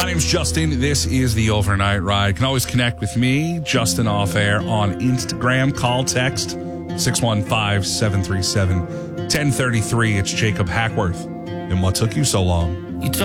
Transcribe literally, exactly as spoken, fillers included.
My name's Justin. This is the Overnight Ride. You can always connect with me, Justin Off Air, on Instagram. Call, text six one five, seven three seven, one zero three three. It's Jacob Hackworth. And what took you so long?